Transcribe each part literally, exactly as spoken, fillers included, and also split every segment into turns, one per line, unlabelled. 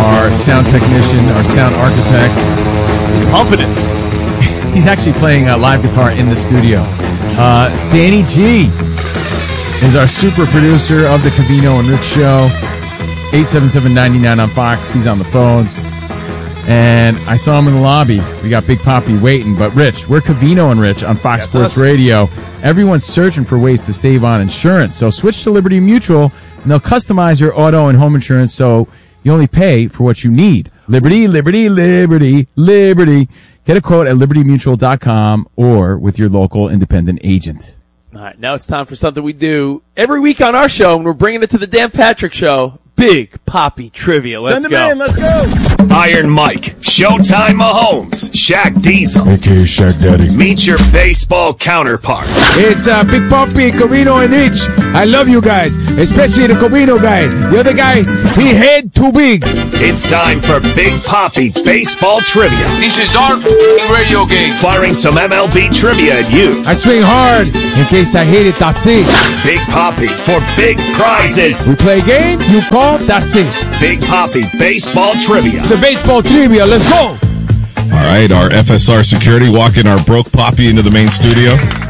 our sound technician, our sound architect.
He's pumping it.
He's actually playing uh, live guitar in the studio. Uh, Danny G is our super producer of the Covino and Rich Show. eight seven seven, nine nine on Fox. He's on the phones. And I saw him in the lobby. We got Big Papi waiting. But Rich, we're Covino and Rich on Fox
That's
Sports
us.
Radio. Everyone's searching for ways to save on insurance. So switch to Liberty Mutual, and they'll customize your auto and home insurance so you only pay for what you need. Liberty, Liberty, Liberty, Liberty. Get a quote at liberty mutual dot com or with your local independent agent.
All right, now it's time for something we do every week on our show, and we're bringing it to the Dan Patrick Show. Big Papi Trivia. Let's
Send
go.
him in. Let's go.
Iron Mike, Showtime Mahomes, Shaq Diesel.
A K A Shaq Daddy.
Meet your baseball counterpart.
It's uh, Big Papi, Covino, and Rich. I love you guys, especially the Covino guy. The other guy, he head too big.
It's time for Big Papi Baseball Trivia.
This is our radio game.
Firing some M L B trivia at you.
I swing hard in case I hit it, that's it.
Big Papi for big prizes.
We play a game, you call, that's it.
Big Papi Baseball Trivia.
The baseball trivia, let's go.
All right, our F S R security walking our broke Papi into the main studio.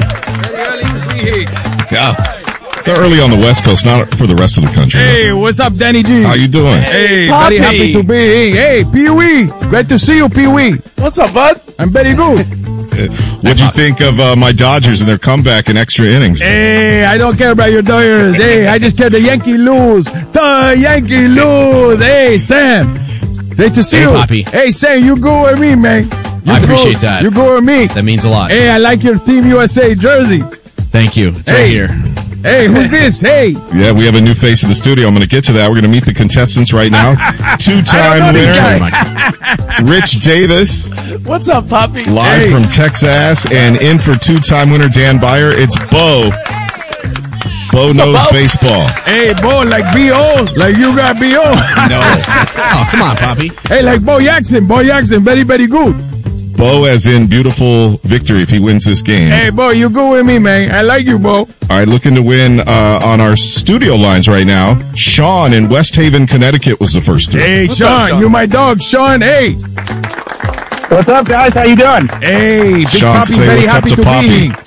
Yeah. It's early on the West Coast, not for the rest of the country.
Hey, what's up, Danny G?
How you doing?
Hey,
Papi.
very happy to be here. Hey, Pee-wee, great to see you, Pee-wee.
What's up, bud?
I'm very good.
What'd you think of uh, my Dodgers and their comeback in extra innings?
Hey, I don't care about your Dodgers. Hey, I just care the Yankee lose. The Yankee lose. Hey, Sam. Great to see
Hey,
you.
Papi.
Hey, Sam, you go with me, man. You
I
go-
appreciate that.
You go with me.
That means a lot.
Hey, I like your Team U S A jersey.
Thank you. It's
Hey.
right here.
Hey, who's this? Hey.
Yeah, we have a new face in the studio. I'm going to get to that. We're going to meet the contestants right now. Two-time
I don't know this
winner,
guy.
Rich Davis,
What's up, Papi?
live
Hey.
from Texas, and in for two-time winner Dan Byer. It's Bo. Bo knows
Bo?
baseball.
Hey, Bo, like B O. Like you got B O.
No. Oh, come on, Papi.
Hey, like Bo Jackson. Bo Jackson, very, very good.
Bo as in beautiful victory if he wins this game.
Hey, Bo, you go with me, man. I like you, Bo.
All right, looking to win uh, on our studio lines right now. Sean in West Haven, Connecticut was the first three.
Hey,
What's
Sean,
up, Sean?
you my dog, Sean. Hey.
What's up, guys? How you doing?
Hey, Big
Sean,
Papi,
say
very
what's up
happy
to
to, be
Papi.
here.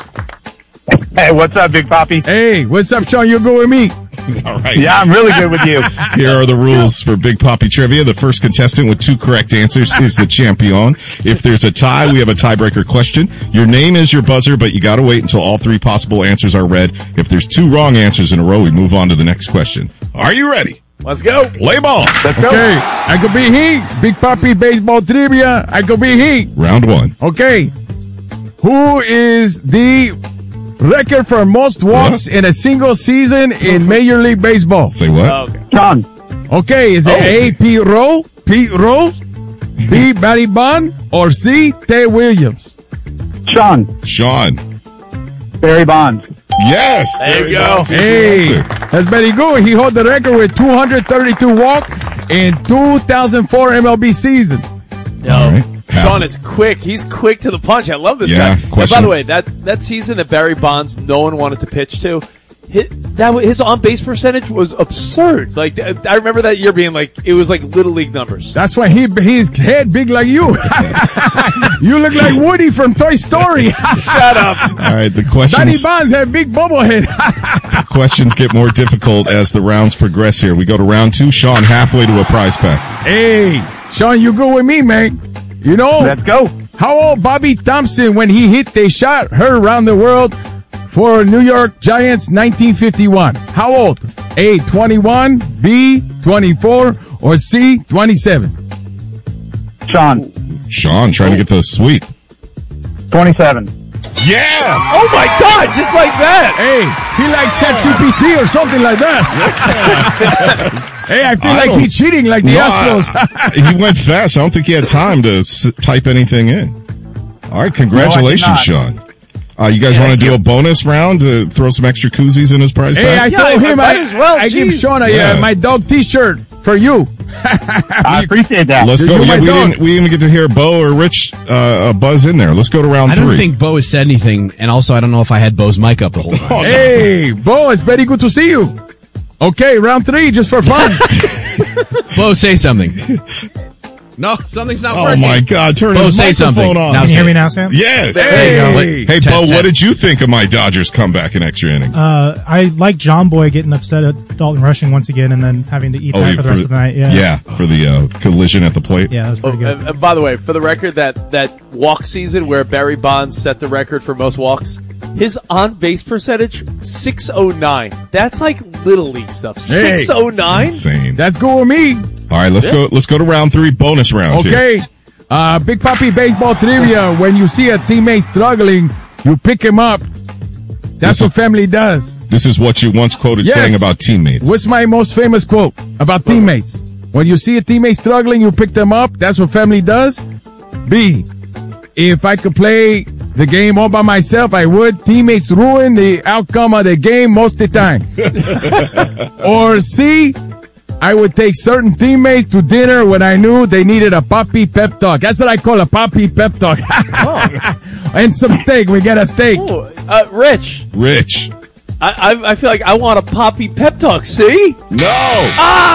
Hey, what's up, Big Papi?
Hey, what's up, Sean? You go with me.
All right.
Yeah, I'm really good with you.
Here are the rules for Big Papi Trivia. The first contestant with two correct answers is the champion. If there's a tie, we have a tiebreaker question. Your name is your buzzer, but you got to wait until all three possible answers are read. If there's two wrong answers in a row, we move on to the next question. Are you ready?
Let's go.
Play ball.
Let's go.
Okay, I could be he. Big Papi baseball trivia. I could be he.
Round one.
Okay. Who is the record for most walks in a single season in Major League Baseball?
Say what?
Okay.
Sean.
Okay, is it
Oh.
A, Pete Rose, Pete Rose, B, Barry Bond, or C, Ted Williams?
Sean.
Sean.
Barry Bonds.
Yes.
There you go.
Hey, that's very good. He hold the record with two hundred thirty-two walk in two thousand four M L B season.
Yo,
All right.
Sean is quick. He's quick to the punch. I love this
Yeah,
guy. And by
questions?
the way, that, that season that Barry Bonds no one wanted to pitch to, his, that wa- his on base percentage was absurd. Like th- I remember that year being like it was like little league numbers.
That's why he his head big like you. You look like Woody from Toy Story.
Shut up.
All right. The
Barry
questions,
Bonds had big bubble head.
questions get more difficult as the rounds progress here. We go to round two. Sean, halfway to a prize pack.
Hey, Sean, you go with me, man. You know,
Let's go.
how old Bobby Thompson when he hit they shot her around the world for New York Giants nineteen fifty-one? How old? A, twenty-one, B, twenty-four, or C, twenty-seven?
Sean.
Sean trying to get the sweep.
twenty-seven.
Yeah.
Oh my God! Just like that.
Hey, he like ChatGPT or something like that. Hey, I feel
I
like
don't-
he's cheating like the
No,
Astros.
I- he went fast. I don't think he had time to s- type anything in. All right, congratulations,
No, I
Sean. Uh, you guys want to do a bonus round to throw some extra koozies in his prize
Hey, I
pack?
Yeah,
told
I-
him
I
I,
might as well,
I give
jeez.
Sean a,
Yeah.
uh, my dog T-shirt for you.
I appreciate that.
Let's go.
You're
Yeah,
my
we
dog.
didn't, we didn't even get to hear Bo or Rich uh, buzz in there. Let's go to round
I don't
three.
think Bo has said anything, and also I don't know if I had Bo's mic up the whole time.
Hey, Bo, it's very good to see you. Okay, round three, just for fun.
Bo, say something. No, something's not
Oh
working.
my God! Turn
Bo,
his
say
microphone
something.
on.
Now
Can you
say
hear me
it.
now, Sam?
Yes.
Hey,
Hey,
hey,
Bo,
Test,
what
test.
did you think of my Dodgers comeback in extra innings?
Uh, I like John Boy getting upset at Dalton rushing once again and then having to eat that
yeah,
for the rest of the night. Yeah.
yeah, for the uh, collision at the plate.
Yeah, that was
Oh,
pretty good.
and, and by the way, for the record, that, that walk season where Barry Bonds set the record for most walks, his on base percentage six oh nine. That's like little league stuff.
Hey.
six oh nine.
Insane.
That's cool with me.
All right, let's
Yeah.
go. Let's go to round three, bonus round. here.
Okay. Uh, Big Papi baseball trivia. When you see a teammate struggling, you pick him up. That's
This
what
is-
family does.
This is what you once quoted
Yes.
saying about teammates.
What's my most famous quote about teammates? When you see a teammate struggling, you pick them up. That's what family does. B, if I could play the game all by myself, I would. Teammates ruin the outcome of the game most of the time. Or C, I would take certain teammates to dinner when I knew they needed a poppy pep talk. That's what I call a poppy pep talk. And some steak. We get a steak.
Ooh, uh, Rich,
Rich.
I, I I feel like I want a poppy pep talk. See,
No.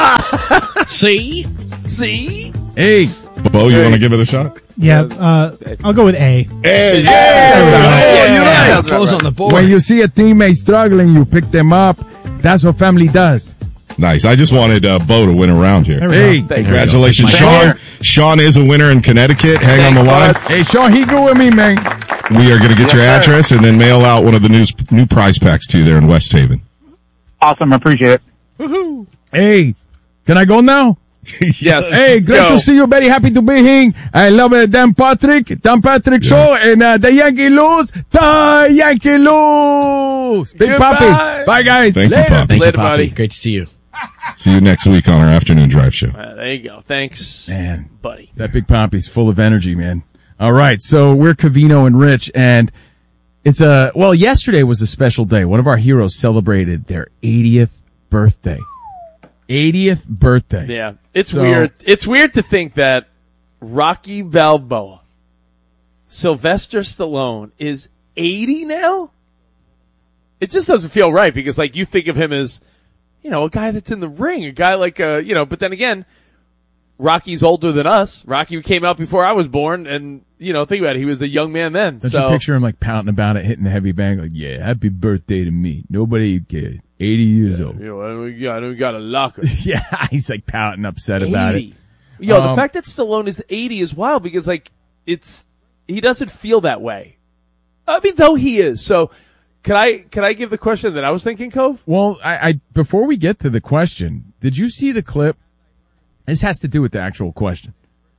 See?
see.
Hey,
Bo, you want to give it a shot?
Yeah, uh, I'll go with A.
Hey,
Yeah, you're right. Sounds
Bo's
right.
on the board.
when you see a teammate struggling, you pick them up. That's what family does.
Nice. I just wanted uh, Bo to win a round here.
There we
Hey,
go.
Thank you.
Congratulations,
My
Sean.
honor.
Sean is a winner in Connecticut. Hang on
Thanks,
the line.
bud.
hey, Sean, he good with me, man.
We are going to get your
Yes, sir.
address and then mail out one of the new, new prize packs to you there in West Haven.
Awesome. Appreciate it.
Hey, can I go now?
Yes.
Hey, great
Go.
to see you. Very happy to be here. I love uh, Dan Patrick, Dan Patrick show, and uh, the Yankee lose. The Yankee lose. Big
Goodbye.
Papi. Bye, guys.
Thank you,
Later.
Pop.
Thank
Later,
you, Poppy.
buddy.
Great to see you.
See you next week on our afternoon drive show.
Uh, there you go. Thanks,
Man,
buddy.
that Big Papi's full of energy, man. All right, so we're Covino and Rich, and it's a, well, yesterday was a special day. One of our heroes celebrated their eightieth birthday. eightieth birthday.
Yeah, it's
So-
weird. It's weird to think that Rocky Balboa, Sylvester Stallone, is eighty now. It just doesn't feel right because, like, you think of him as, you know, a guy that's in the ring, a guy like, uh, you know. But then again, Rocky's older than us. Rocky came out before I was born, and you know, think about it, he was a young man then.
Don't
so
you picture him like pouting about it, hitting the heavy bang, like, yeah, happy birthday to me. Nobody cares. eighty years old.
you know, we got, we got a locker.
Yeah, he's like pouting upset about it.
eighty. Yo, the
Um,
fact that Stallone is eighty is wild because, like, it's, he doesn't feel that way. I mean, though he is. So, can I, can I give the question that I was thinking, Cove?
Well, I, I before we get to the question, did you see the clip? This has to do with the actual question.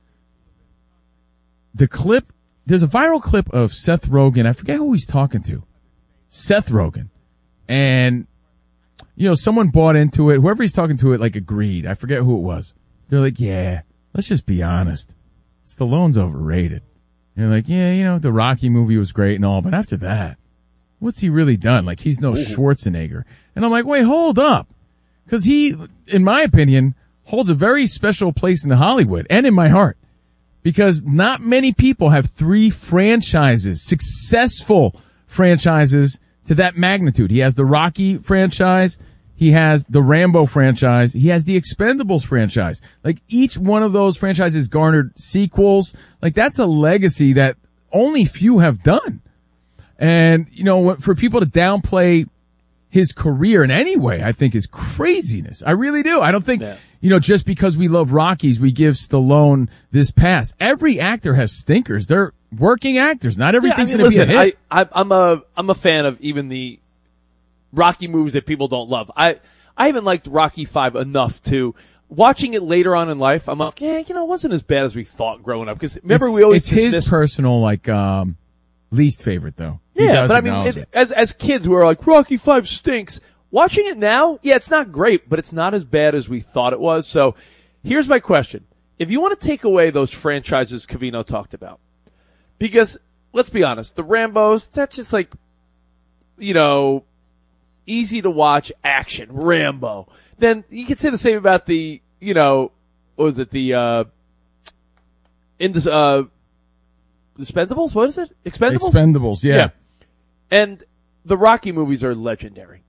The clip, there's a viral clip of Seth Rogen. I forget who he's talking to. Seth Rogen. And, you know, someone bought into it. Whoever he's talking to it, like, agreed. I forget who it was. They're like, yeah, let's just be honest. Stallone's overrated. And they're like, yeah, you know, the Rocky movie was great and all, but after that, what's he really done? Like, he's no Schwarzenegger. And I'm like, wait, hold up. Because he, in my opinion, holds a very special place in Hollywood and in my heart. Because not many people have three franchises, successful franchises to that magnitude. He has the Rocky franchise. He has the Rambo franchise. He has the Expendables franchise. Like, each one of those franchises garnered sequels. Like, that's a legacy that only few have done. And, you know, for people to downplay his career in any way, I think is craziness. I really do. I don't think,
Yeah.
you know, just because we love Rockies, we give Stallone this pass. Every actor has stinkers. They're working actors. Not everything's
yeah, I mean,
going to
listen,
be a hit.
I, I, I'm a, I'm a fan of even the Rocky movies that people don't love. I, I haven't liked Rocky five enough to, watching it later on in life, I'm like, yeah, you know, it wasn't as bad as we thought growing up. Because remember,
it's,
we always
it's his
dismissed-
personal, like, um, least favorite, though. He
Yeah,
does
but I mean,
acknowledge
it,
it.
as as kids, we were like, Rocky Five stinks. Watching it now, yeah, it's not great, but it's not as bad as we thought it was. So, here's my question: if you want to take away those franchises Covino talked about, because let's be honest, the Rambos, that's just like, you know, easy to watch action Rambo. Then you could say the same about the, you know, what was it, the uh, in the uh, Expendables? What is it? Expendables.
Expendables, yeah.
And the Rocky movies are legendary.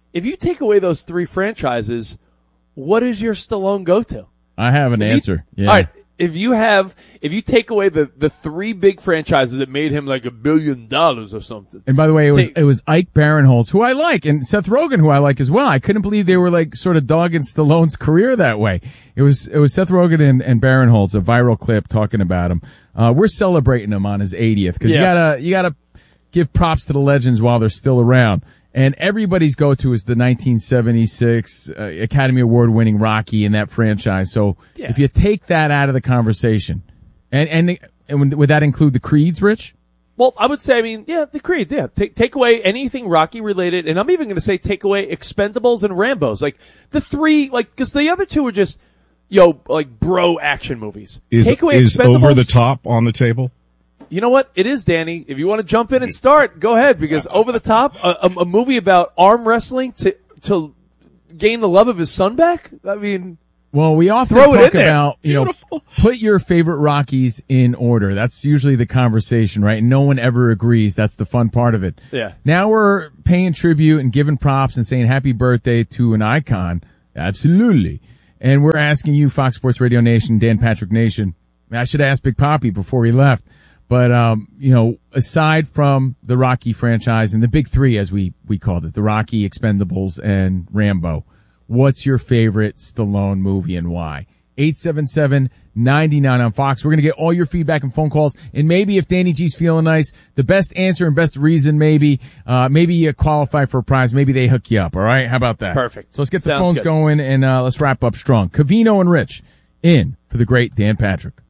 if you take away those three franchises, what is your Stallone go-to?
I have an
If you-
answer. Yeah.
All right. If you have, if you take away the, the three big franchises that made him like a billion dollars or something.
And by the way, it was
Take-
it was Ike Barinholtz, who I like, and Seth Rogen, who I like as well. I couldn't believe they were like sort of dogging Stallone's career that way. It was it was Seth Rogen and, and Barinholtz, a viral clip talking about him. Uh, we're celebrating him on his eightieth because
Yeah.
you gotta you gotta give props to the legends while they're still around. And everybody's go-to is the nineteen seventy-six uh, Academy Award-winning Rocky in that franchise. So
Yeah.
if you take that out of the conversation, and and, and would that include the Creeds, Rich?
Well, I would say, I mean, yeah, the Creeds, yeah. Take, take away anything Rocky related, and I'm even going to say take away Expendables and Rambos. Like, the three, like, cause the other two are just, yo, like, bro action movies.
Is,
take away
is
Expendables.
Over the Top on the table?
You know what? It is, Danny. If you want to jump in and start, go ahead, because Over the Top, a, a, a movie about arm wrestling to, to gain the love of his son back? I mean,
Well, we often
Throw it
talk
in there.
about, you know, put your favorite Rockies in order. That's usually the conversation, right? No one ever agrees. That's the fun part of it.
Yeah.
Now we're paying tribute and giving props and saying happy birthday to an icon. Absolutely. And we're asking you, Fox Sports Radio Nation, Dan Patrick Nation. I should have asked Big Poppy before he left. But, um, you know, aside from the Rocky franchise and the big three, as we, we called it, the Rocky, Expendables, and Rambo, what's your favorite Stallone movie and why? eight seven seven, nine nine on Fox. We're going to get all your feedback and phone calls. And maybe if Danny G's feeling nice, the best answer and best reason maybe, uh, maybe you qualify for a prize. Maybe they hook you up. All right. How about that?
Perfect.
So let's get the
Sounds
phones
good.
going and, uh, let's wrap up strong. Covino and Rich in for the great Dan Patrick.